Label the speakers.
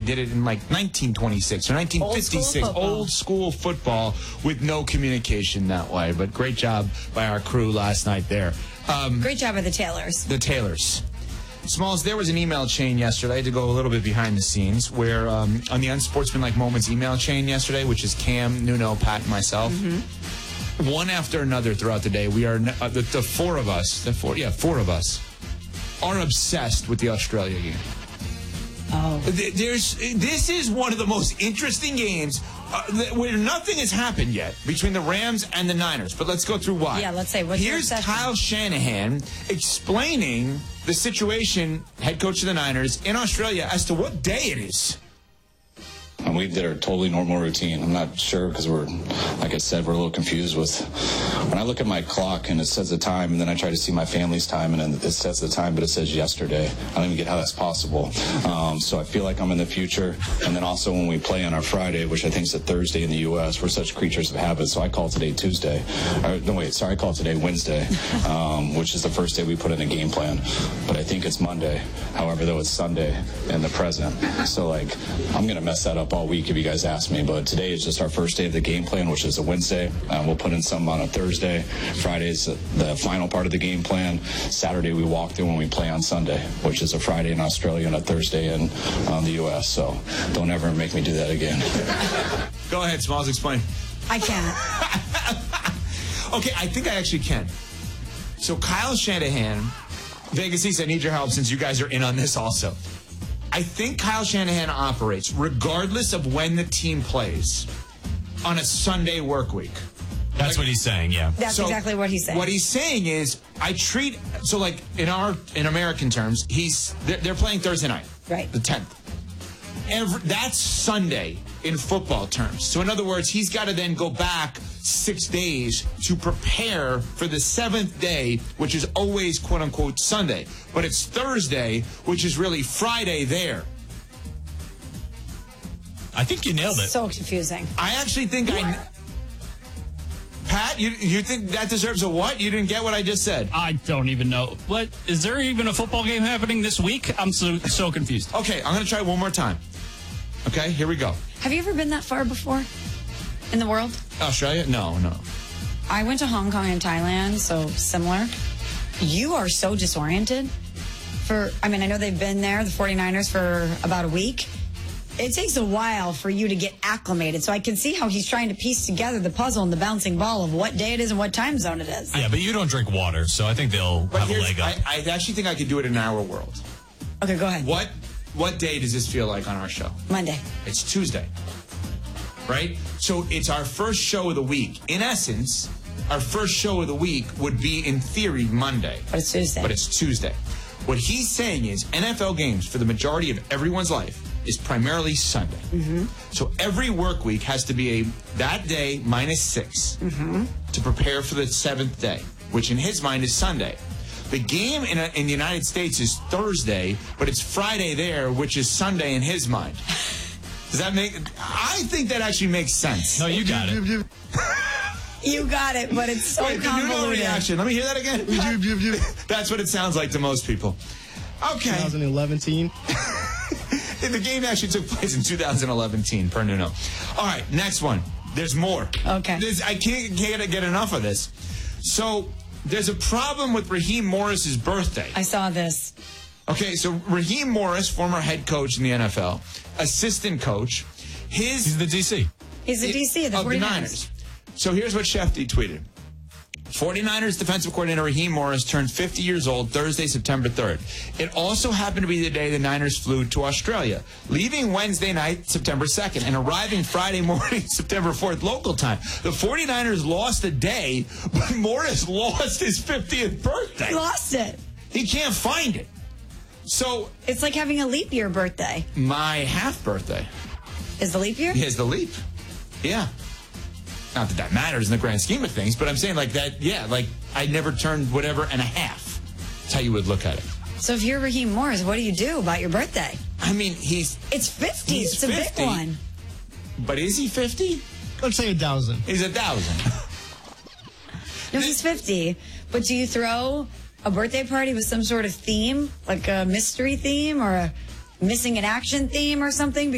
Speaker 1: did it in like 1926 or 1956. Old school football with no communication that way. But great job by our crew last night there.
Speaker 2: Great job by the Taylors.
Speaker 1: The Taylors. Smalls, there was an email chain yesterday, to go a little bit behind the scenes, where on the Unsportsmanlike Moments email chain yesterday, which is Cam, Nuno, Pat, and myself, one after another throughout the day, we are, the four of us are obsessed with the Australia game.
Speaker 2: Oh.
Speaker 1: This is one of the most interesting games where nothing has happened yet between the Rams and the Niners. But let's go through why.
Speaker 2: Yeah, let's say.
Speaker 1: Here's Kyle Shanahan explaining the situation, head coach of the Niners, in Australia as to what day it is.
Speaker 3: And we did our totally normal routine. I'm not sure because like I said, we're a little confused with when I look at my clock and it says the time, and then I try to see my family's time, and then it says the time, but it says yesterday. I don't even get how that's possible. So I feel like I'm in the future. And then also when we play on our Friday, which I think is a Thursday in the U.S., we're such creatures of habit. So I call today Tuesday. I call today Wednesday, which is the first day we put in a game plan. But I think it's Monday. However, though, it's Sunday in the present. So, like, I'm going to mess that up all week if you guys ask me, but today is just our first day of the game plan, which is a Wednesday. We'll put in some on a Thursday. Friday's the final part of the game plan. Saturday we walk through when we play on Sunday, which is a Friday in Australia and a Thursday in the U.S. So don't ever make me do that again.
Speaker 1: Go ahead, Smalls, explain.
Speaker 2: I can't.
Speaker 1: Okay, I think I actually can. So Kyle Shanahan, Vegas East, I need your help since you guys are in on this also. I think Kyle Shanahan operates, regardless of when the team plays, on a Sunday work week.
Speaker 4: That's what he's saying, yeah.
Speaker 2: That's exactly what he's saying.
Speaker 1: What he's saying is, in American terms, they're playing Thursday night.
Speaker 2: Right.
Speaker 1: The 10th. That's Sunday in football terms. So in other words, he's got to then go back 6 days to prepare for the 7th day, which is always quote unquote Sunday. But it's Thursday, which is really Friday there.
Speaker 4: I think you nailed it.
Speaker 2: So confusing.
Speaker 1: I actually think Pat, you think that deserves a what? You didn't get what I just said.
Speaker 5: I don't even know. What? Is there even a football game happening this week? I'm so confused.
Speaker 1: Okay, I'm going to try it one more time. Okay, here we go.
Speaker 2: Have you ever been that far before in the world?
Speaker 1: Australia? No.
Speaker 2: I went to Hong Kong and Thailand, so similar. You are so disoriented. I know they've been there, the 49ers, for about a week. It takes a while for you to get acclimated, so I can see how he's trying to piece together the puzzle and the bouncing ball of what day it is and what time zone it is.
Speaker 4: Yeah, but you don't drink water, so I think they'll have a leg up.
Speaker 1: I actually think I could do it in our world.
Speaker 2: Okay, go ahead.
Speaker 1: What day does this feel like on our show?
Speaker 2: Monday.
Speaker 1: It's Tuesday, right? So it's our first show of the week. In essence, our first show of the week would be, in theory, Monday.
Speaker 2: But it's Tuesday.
Speaker 1: What he's saying is NFL games, for the majority of everyone's life, is primarily Sunday. Mm-hmm. So every work week has to be that day minus 6 to prepare for the 7th day, which in his mind is Sunday. The game in the United States is Thursday, but it's Friday there, which is Sunday in his mind. Does that make... I think that actually makes sense.
Speaker 4: No, you got it.
Speaker 2: You got it, but it's so convoluted.
Speaker 1: No reaction. Let me hear that again. That's what it sounds like to most people. Okay.
Speaker 6: 2011 team.
Speaker 1: The game actually took place in 2011 per Nuno. All right, next one. There's more.
Speaker 2: Okay.
Speaker 1: I can't get enough of this. So there's a problem with Raheem Morris's birthday.
Speaker 2: I saw this.
Speaker 1: Okay, so Raheem Morris, former head coach in the NFL, assistant coach.
Speaker 4: He's the DC.
Speaker 2: He's the DC of the 49ers.
Speaker 1: Niners. So here's what Shefty tweeted. 49ers defensive coordinator Raheem Morris turned 50 years old Thursday, September 3rd. It also happened to be the day the Niners flew to Australia, leaving Wednesday night, September 2nd, and arriving Friday morning, September 4th, local time. The 49ers lost a day, but Morris lost his 50th birthday.
Speaker 2: He lost it.
Speaker 1: He can't find it. So
Speaker 2: it's like having a leap year birthday.
Speaker 1: My half birthday.
Speaker 2: Is the leap year?
Speaker 1: Is the leap. Yeah. Not that matters in the grand scheme of things, but I'm saying like that, yeah, like I never turned whatever and a half. That's how you would look at it.
Speaker 2: So if you're Raheem Morris, what do you do about your birthday?
Speaker 1: I mean,
Speaker 2: it's 50. It's 50. A big one.
Speaker 1: But is he 50?
Speaker 6: Let's say 1,000.
Speaker 1: He's 1,000.
Speaker 2: No, he's 50. But do you throw a birthday party with some sort of theme, like a mystery theme or a missing in action theme or something?